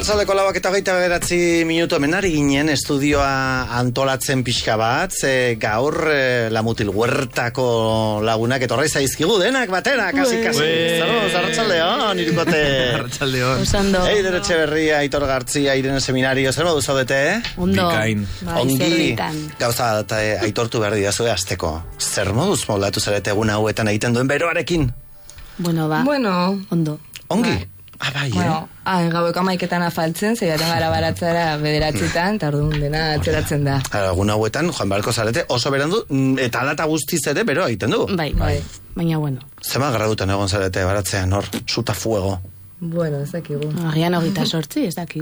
Arratsaldeko 4:29 menari ginen estudioa antolatzen pixka bat, gaur la mutil huertako lagunak etorri zaizkigu denak batera, kasi. Saludos, arratsaldeon, irukote. Arratsaldeon. Osando. Eider Etxeberria, Aitor Gartzia, Irene Seminario, zer modu zaudete? Ondo. Bikain. Ongi, gauza aitortu behar didazue azteko. Zer moduz moldatu zarete egun hauetan egiten duen beroarekin? Bueno, ondo. Ongi? Bai, bueno, gaueko 11etan afaltzen, zeiaten gara baratzara 9etan, eta orduan dena atzeratzen da. Egun hauetan, joan beharko zarete, oso berandu, eta data guztiz ere bero egiten du. Bai, baina bueno. Zema gradutan egon zarete baratzean, hor, suta fuego. Bueno, ez dakigu. Agian 28, ez dakit.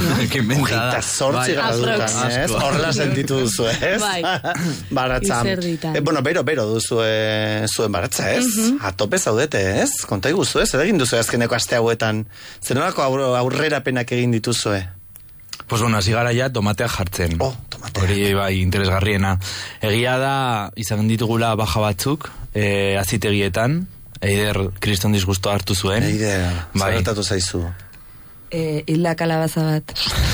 28 gradutan, ez? Horrela sentitu duzu, ez? Bai. Baratzan. Bueno, bero duzu zuen baratza, ez? Atope zaudete, ez? Konta iguzu, ez? Zer egin duzu azkeneko aste hauetan? Zer nolako aurrerapenak egin dituzue? Pues bueno, hasi gara ja tomatea jartzen. Tomatea. Hori bai, interesgarriena. Egia da, izan ditugula baja batzuk, azitegietan, Eider kriston disgusto hartu zuen. Eider, zerretatu zaizu. Hilda kalabaza bat.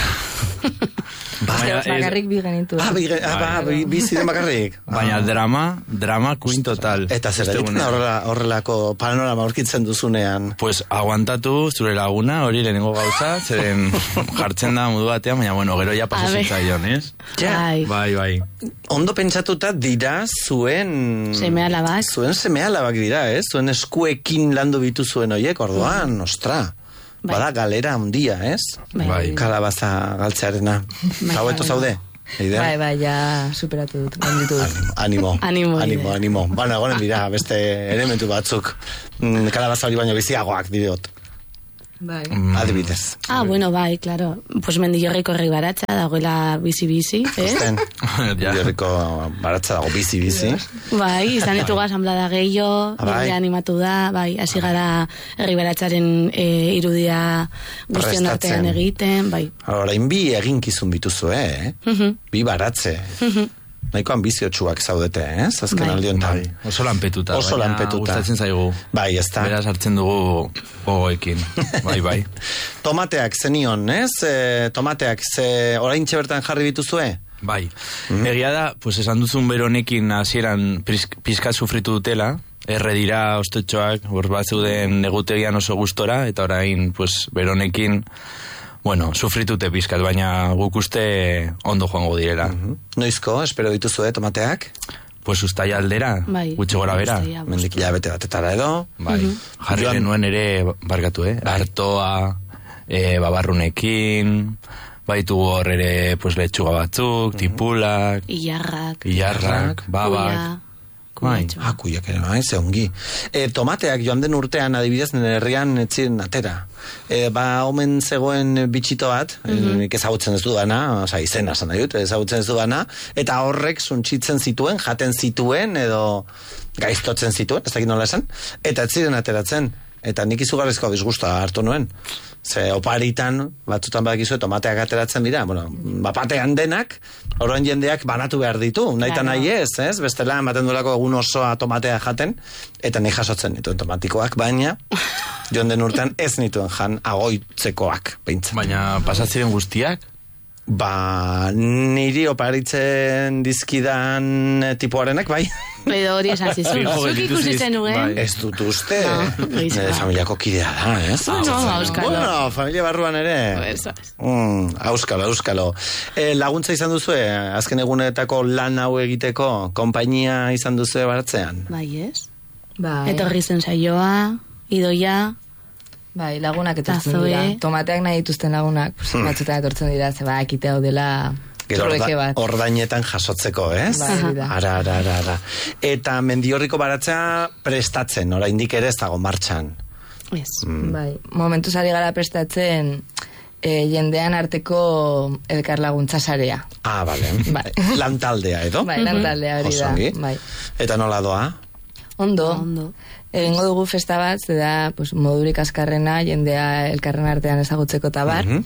Bakarrik bi genitu. Biziren bakarrik. Baina drama queen total. Eta zer egiten horrelako panorama aurkitzen duzunean? Pues aguantatu zure laguna, hori lehenengo gauza, zeren jartzen da modu batean, baina bueno, gero ja pasazitzaion, ez? Bai. Ondo pentsatuta dira zuen seme-alabak. Zuen seme-alabak dira, ez? Zuen eskuekin landu bitu zuen oiek, orduan, ostra. Bada galera handia, ez? Bai. Kalabaza galtzearena. Zaueto zaude? Bai, ja superatu dut. Animo. Bueno, egonen dira, beste elementu batzuk. Kalabaza hori baino biziagoak diot. Bai. Adibidez. Bueno, bai, claro. Pues Mendillorriko herri baratza dagoela bizi-bizi, eh? Mendillorriko baratza dago bizi-bizi. Bai, izan ditugu asamblada gehiago, jende animatu da, bai, hasi gara herri baratzaren irudia guztion artean egiten, bai. Orain bi eginkizun bituzu, Bi baratze. Nahiko ambiziotsuak zaudete, azken aldiontan. Oso lanpetuta. Gustatzen zaigu. Bai, ez da. Beraz hartzen dugu gogoekin. Bai. Tomateak zenion, Tomateak orain bertan jarri bituzue? Bai. Egia da, pues esan duzun beronekin hasieran pizka sufritu dutela, erre dira ostetxoak, bat zeuden negutegian oso gustora, eta orain, pues, beronekin bueno, sufritute pizkat, baina guk uste ondo joango direla. Noizko, espero dituzue, tomateak? Pues ustaia aldera, gutxi gora bera. Mendik hilabete batetara edo. Bai, jarri genuen ere, barkatu, Artoa, babarrunekin, baitu hor ere, pues, letxuga batzuk, tipulak, Ilarrak, babak. Kuiak ere, ze ongi. Tomateak joan den urtean, adibidez, nire herrian etziren atera. Omen zegoen bitxito bat, ezagutzen ez dudana, izena esan nahi dut, ezagutzen ez dudana, eta horrek suntxitzen zituen, jaten zituen, edo gaiztotzen zituen, ez dakit nola esan, eta etziren ateratzen. Eta nik izugarrizko disgustoa hartu nuen. Ze oparitan, batzutan badakizue, tomateak ateratzen dira. Bueno, bapatean denak, orain jendeak banatu behar ditu. Nahitan nahi ez? Bestela, ematen duelako egun osoa tomatea jaten, eta nik jasotzen nituen tomatikoak, baina joan den urtean ez nituen jan agoitzekoak. Baina pasatziren guztiak? Niri oparitzen dizkidan tipuarenak, bai. Edo hori esan zizu. Zuk ikusi zenuen? Ez dut uste. Familiako kidea da, ez? Auskalo. Bueno, familia barruan ere. Auskalo. Laguntza izan duzue, azken egunetako lan hau egiteko, konpainia izan duzue baratzean? Bai, ez? Etorri zen saioa, idoia. Bai, lagunak etortzen dira. Tomateak nahi dituzten lagunak, batzutan etortzen dira, zeba, ekite hau dela trueke bat. Ordainetan jasotzeko, ez? Bai, da. Ara. Eta Mendillorriko baratzea prestatzen, oraindik ere ez dago martxan. Ez. Bai, momentuz ari gara prestatzen jendean arteko elkar laguntza sarea. Bale. Lantaldea, edo? Bai, lantaldea hori da. Bai. Eta nola doa? Ondo. Egingo dugu festa bat, da, pues, modurik azkarrena, jendea elkarren artean ezagutzeko tabar,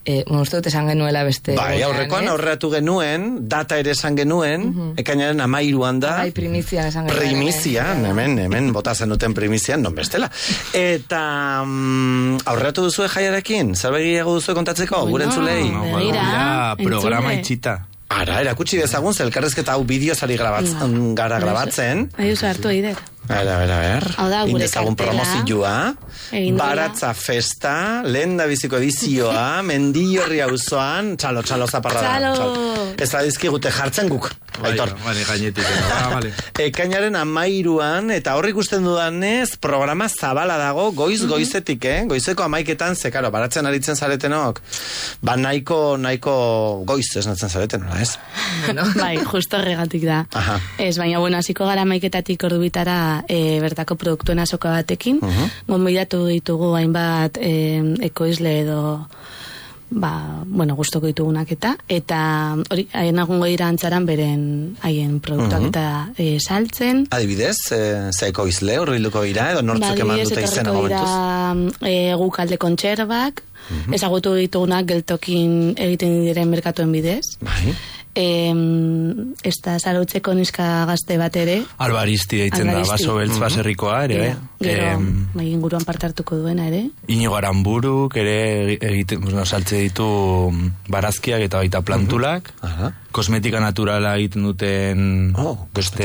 uste dut esan genuela beste. Bai, aurrekoan aurreratu genuen, data ere esan genuen, ekainaren 13an da. Bai, primizian esan genuen. Primizian, hemen bota zenuten primizian, non bestela. Eta aurreratu duzue jaiarekin? Zerbait gehiago duzue kontatzeko? Gure entzulei? Programa itxita. Ara, erakutsi dezagun, elkarrezketa hau bideozari grabatzen. Ahi hartu eider. A ver. Indezagun promozioa. Baratza festa, lehen da biziko edizioa, Mendillorri auzoan, txalo zaparra da. Ez da dizkigute jartzen guk. Aitor. Vale, gainetik. Ekainaren 13an, eta horrik ikusten dudanez, programa zabala dago, goizetik, goizeko 11etan, ze, karo, baratzen aritzen zaretenok, ba nahiko goiz esnatzen zareten, nola ez? Bai, justo horregatik da. Ez, baina, bueno, hasiko gara 11etatik ordu bitara bertako produktuen azoka batekin, gonbidatu ditugu hainbat ekoizle edo gustoko ditugunak eta hori, haien agungo dira antzaran beren haien produktuak eta saltzen. Adibidez, ze ekoizle horriluko dira edo nortzuk eman dute izena momentuz? Guk alde kontserbak, ezagutu ditugunak geltokin egiten diren merkatuen bidez. Bai. Ez da zarautzeko niska gazte bat ere. Albaristi deitzen da, baso beltz baserrikoa ere. Gero, inguruan parte hartuko duena ere. Inigo Aranburuk ere saltze ditu barazkiak eta baita plantulak. Kosmetika naturala egiten duten beste.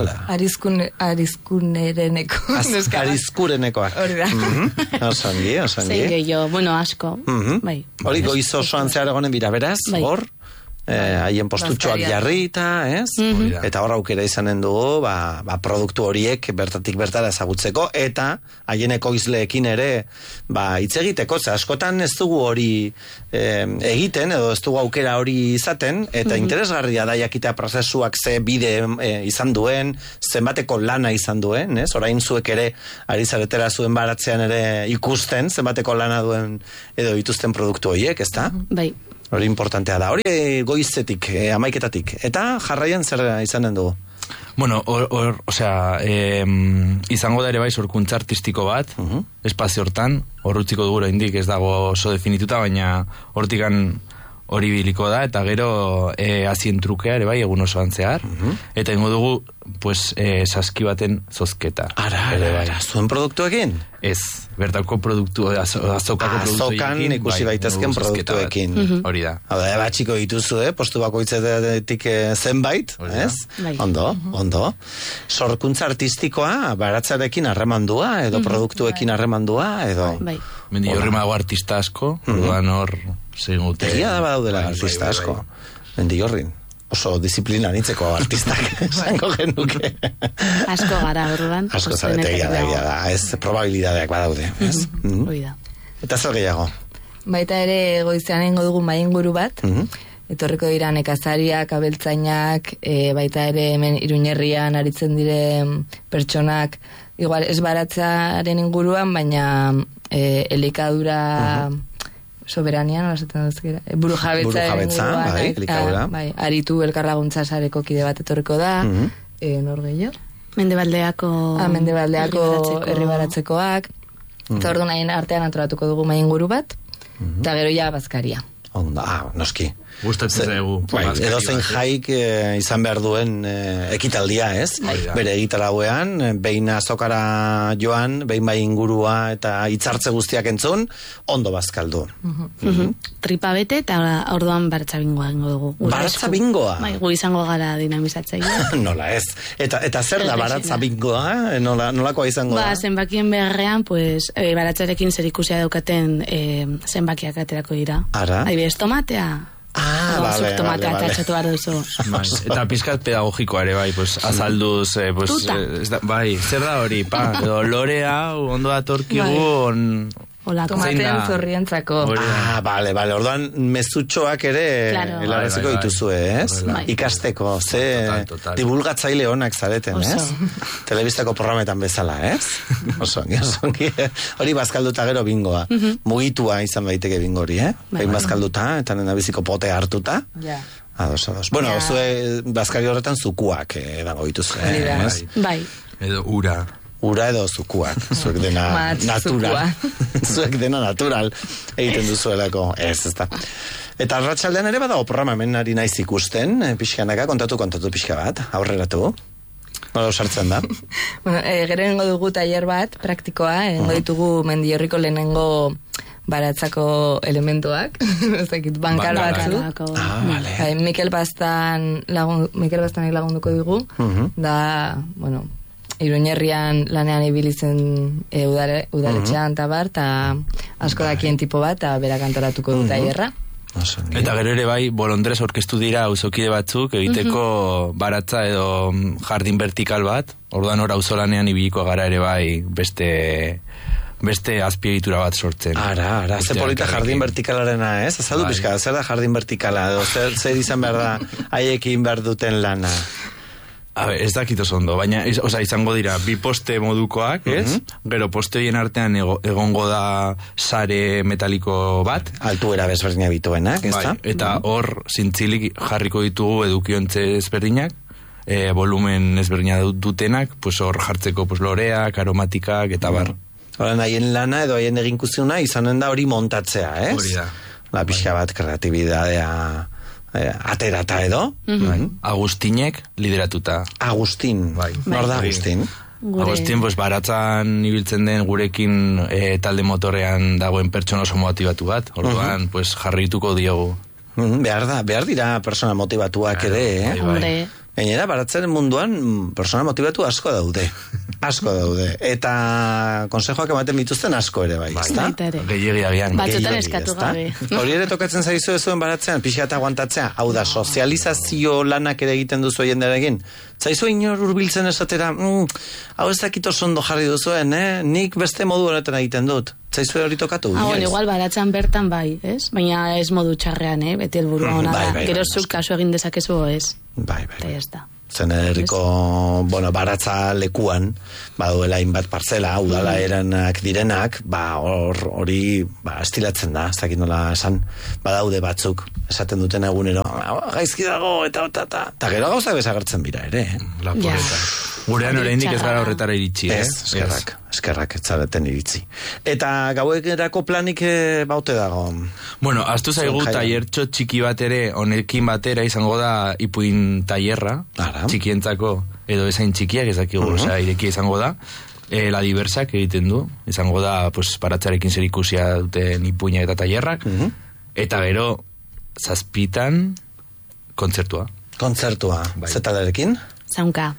Arizkunereneko. Arizkurenekoak. Hori da. Osangi. Zein gehiago, asko. Hori goizo osoan zehar egonen bira, beraz, hor? Haien postutxoak jarrita, ez? Eta hor aukera izanen dugu, produktu horiek bertatik bertara ezagutzeko, eta haien ekoizleekin ere, hitz egiteko, ze askotan ez dugu hori egiten, edo ez dugu aukera hori izaten, eta interesgarria da jakitea prozesuak ze bide izan duen, zenbateko lana izan duen, ez? Orain zuek ere, ari zaretera zuen baratzean ere ikusten, zenbateko lana duen edo dituzten produktu horiek, ez da? Bai. Hori importantea da. Hori goizetik, 11etatik. Eta jarraian zer izanen dugu? Bueno, izango da ere bai sorkuntza artistiko bat, espazio hortan, horrutziko dugu oraindik ez dago oso definituta, baina hortikan hori biliko da, eta gero azien trukea ere bai, egun osoan zehar, eta ingo dugu, saski baten zozketa. Ara, zuen produktuekin? Ez, bertako produktu, azokako produktu ekin. Ikusi baitazken produktuekin. Hori da. Batxiko dituzu, postu bakoitzetik zenbait, ez? Ondo. Sorkuntza artistikoa, baratzarekin harremandua, edo produktuekin harremandua, edo... Mendillorri mago artista asko, orduan hor... Egia da badaudela artista asko. Mendillorrin. Oso disiplina nitzeko artistak esango genuke. Asko gara, orduan. Asko zaretegia da. Ez probabilidadeak badaude. Hoi da. Eta zer gehiago? Baita ere goizean ingo dugu mainguru bat. Etorriko dira nekazariak, abeltzainak, baita ere hemen Iruñerrian aritzen diren pertsonak, igual ez baratzaren inguruan, baina elikadura... Soberania, nola esaten duzkera. Burujabetza, elikadura. Aritu elkarlaguntza sareko kide bat etorriko da. Nor gehiago? Mendebaldeako herri baratzekoak. Eta orduan haien artean antolatuko dugu mainguru bat. Eta gero ja bazkaria. Noski. Gustatzen zaigu. Edo zein jaik izan behar duen ekitaldia, ez? Bere egitarauean, behin azokara joan, behin bai ingurua eta hitzartze guztiak entzun, ondo bazkaldu. Tripa bete eta orduan baratza bingoa ingo dugu. Baratza bingoa? Bai, gu izango gara dinamizatzaile. Nola ez. Eta zer da baratza bingoa? Nolakoa izango da? Zenbakien beharrean, baratzarekin zer ikusia daukaten zenbakiak aterako dira. Ara? Adibidez, tomatea. Vale. Eta pizkat pedagogikoa ere bai, azalduz, bai, zer da hori, lorea, ondo datorkigu, tomatean zorrientzako. Bale, orduan mezutxoak ere helaraziko dituzue, ez? Ikasteko, ze divulgatzaile honak zareten, ez? Telebistako programetan bezala, ez? Osongi. Hori bazkalduta gero bingoa. Mugitua izan baiteke bingo hori, behin bazkalduta, eta nena biziko pote hartuta. Ados. Bueno, zue bazkari horretan zukuak dago dituzue, ez? Bai. Edo ura. ura edo zukuak, zuek dena natural. Zuek dena natural egiten duzuelako, ez da. Eta arratsaldean ere badago programa hemen ari naiz ikusten, pixkanaka, kontatu pixka bat, aurreratu. Nola sartzen da? Bueno, gero nengo dugu tailer bat, praktikoa, nengo ditugu Mendillorriko lehenengo baratzako elementuak, ezakit, bankal batzu. Vale. Mikel Bastanek lagunduko digu, da, bueno, Iruñerrian lanean ibilitzen udaletxean eta bar, eta asko dakien tipo bat, eta berak antoratuko du tailerra. Eta gero ere bai, bolondrez orkestu dira auzokide batzuk egiteko baratza edo jardin vertikal bat, orduan hor auzolanean ibiliko gara ere bai beste azpiegitura bat sortzen. Ara, ze polita jardin vertikalarena, ez? Azaldu pixka, zer da jardin vertikala, edo zer izan behar da haiekin behar duten lana? Ez dakit oso ondo, baina izango dira bi poste modukoak, ez? Gero posteien artean egongo da sare metaliko bat. Altuera bezberdina bituenak, ez da? Eta hor zintzilik jarriko ditugu edukiontze ezberdinak, volumen ezberdina dutenak, hor jartzeko loreak, aromatikak, eta bar. Horan haien lana edo haien eginkuziuna izanen da hori montatzea, ez? Hori da. La pixka bat kreatibidadea aterata edo. Agustinek lideratuta. Agustin. Nor da Agustin? Agustin, baratzan ibiltzen den gurekin talde motorrean dagoen pertsona oso motivatu bat. Orduan, jarrituko diogu. Behar dira persona motivatuak ere, Hombre. Gainera, baratzaren munduan persona motibatu asko daude. Eta konsejoak ematen bituzten asko ere bai, ezta? Gehiegi agian. Batzutan eskatu gabe. Hori ere tokatzen zaizu ezuen baratzean, pixka eta aguantatzea. Hau da, sozializazio lanak ere egiten duzu jendearekin. Zaizu inor hurbiltzen esatera, hau ez dakit oso ondo jarri duzuen, nik beste modu honetan egiten dut. Zaizu hori tokatu? Bueno, igual baratzan bertan bai, ez? Baina ez modu txarrean, beti helburua ona da. Gero zuk kasu egin dezakezu, ez? Bai. Eta Zen herriko, baratza lekuan, baduela hainbat partzela, udala eranak direnak, hori estilatzen da, ez dakit nola esan, badaude batzuk, esaten duten egunero, gaizki dago, eta gero gauzak bezagertzen bira ere, Gurean oraindik ez gara horretara iritsi, eskerrak ez zareten iritsi. Eta gauekerako planik baute dago? Bueno, aztu zaigu tailertxo txiki bat ere, honekin batera izango da ipuin tailerra, txikientzako, edo ezain txikiak ezakigu, ireki izango da, la diversak egiten du, izango da, baratzarekin zer ikusia duten ipuinak eta tailerrak, eta gero, zazpitan, kontzertua. Zetalerekin? Zaunka.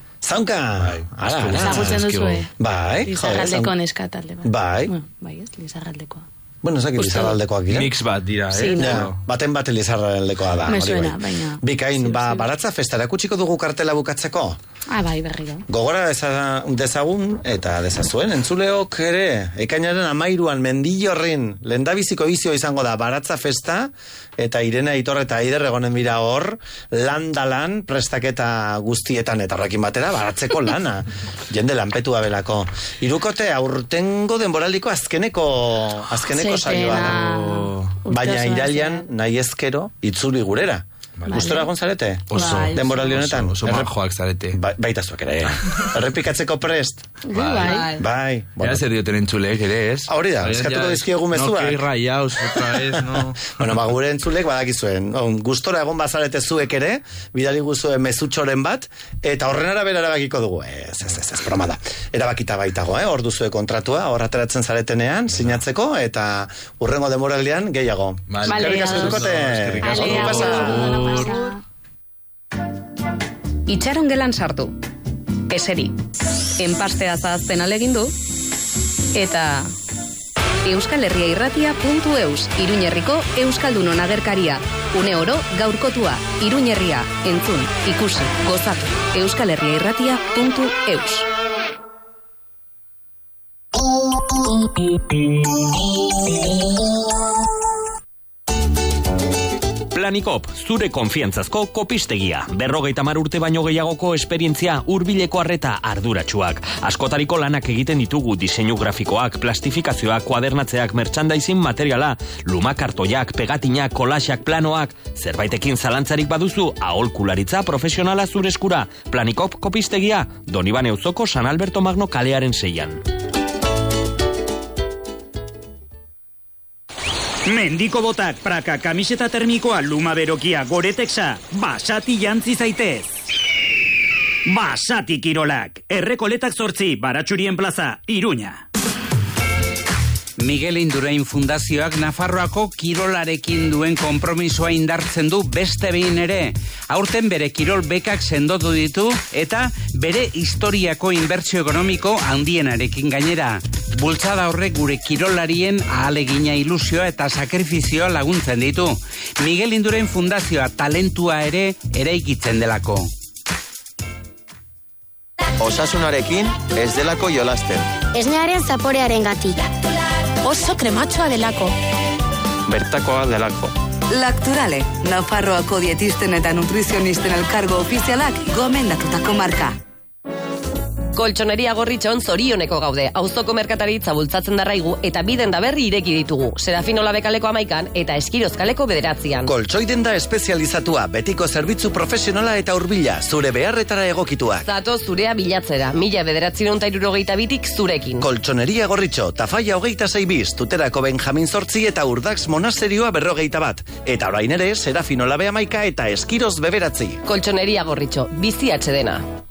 Zagutzen duzu, Bai. Lizarraldeko neska talde bat. Bai, ez, Lizarraldekoa. Bueno, ez dakit Lizarraldekoak dira. Mix bat dira, Baten bat Lizarraldekoa da. Me suena, baina. Bikain, baratza festara kutsiko dugu kartela bukatzeko? Bai, berriro. Gogora dezagun, eta dezazuen, entzuleok ere, ekainaren 13an Mendillorrin, lehendabiziko bizio izango da baratza festa, eta Irene Aitor eta Aider egonen bira hor, lan prestaketa guztietan, eta horrekin batera, baratzeko lana. Jende lanpetua belako. Hirukote, aurtengo denboraldiko azkeneko saioa. Baina irailean, nahi ezkero, itzuli gurera. Gustora egon zarete? Oso. Denboraldi honetan? Oso majoak zarete. Baita zuek ere. Errepikatzeko prest? Bai. Ea zer dioten entzulek ere, ez? Hori da, eskatuko dizkiegu mezuak. No, que rayaos, otra vez, no. Bueno, gure entzulek badakizuen. Gustora egon bazarete zuek ere, bidali guzuen mezutxoren bat, eta horren arabera erabakiko dugu. Ez, broma da. Erabakita baitago, hor duzue kontratua, hor ateratzen zaretenean, sinatzeko, eta urrengo denboraldian gehiago. Eskerrik asko. Itxaron gelan sartu. Eseri. Enpastea zahazten alegindu. Eta Euskal Herria Irratia.eus, Iruñerriko Euskaldunon agerkaria. Une oro gaurkotua. Iruñerria. Entzun, ikusi, gozatu. Euskal Herria Irratia.eus. Planikop, zure konfiantzazko kopistegia. 50 urte baino gehiagoko esperientzia, hurbileko arreta arduratsuak. Askotariko lanak egiten ditugu diseinu grafikoak, plastifikazioak, kuadernatzeak, merchandising materiala, lumakartoiak, pegatinak, kolaxak, planoak. Zerbaitekin zalantzarik baduzu, aholkularitza profesionala zure eskura. Planikop kopistegia, Donibane auzoko San Alberto Magno kalearen 6an. Mendiko botak, praka, kamiseta termikoa, luma berokia, goreteksa, Basati jantzi zaitez. Basati kirolak, Errekoletak 8, Baratxurien plaza, Iruña. Miguel Indurain Fundazioak Nafarroako kirolarekin duen konpromisoa indartzen du beste behin ere. Aurten bere kirol bekak sendotu ditu eta bere historiako inbertsio ekonomiko handienarekin gainera. Bultzada horrek gure kirolarien ahalegina, ilusioa eta sakrifizioa laguntzen ditu. Miguel Indurain Fundazioa talentua ere eraikitzen delako. Osasunarekin ez delako jolasten. Esnearen zaporearen gatik. Oso krematxoa delako. Bertakoa delako. Lacturale, Nafarroako dietisten eta nutrizionisten elkargo ofizialak gomendatutako marka. Koltxoneria Gorritxon zorioneko gaude. Auzoko merkataritza bultzatzen darraigu eta biden da berri ireki ditugu. Serafinola bekaleko 11 eta Eskirozkaleko 9. Koltxoi denda espezializatua, betiko zerbitzu profesionala eta hurbila, zure beharretara egokituak. Zato zurea bilatzera, 1972tik zurekin. Koltxoneria Gorritxo, Tafaia 26 bis, Tuterako Benjamin 8 eta Urdax Monasterioa 51. Eta orain ere, Serafinola 11 eta Eskiroz 9. Koltxoneria Gorritxo, bizi atxedena.